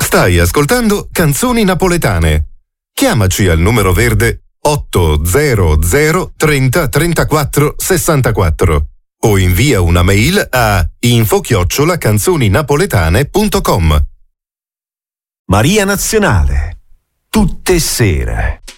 Stai ascoltando Canzoni Napoletane. Chiamaci al numero verde 800 30 34 64 o invia una mail a info@canzoninapoletane.com. Maria Nazionale, tutte sere.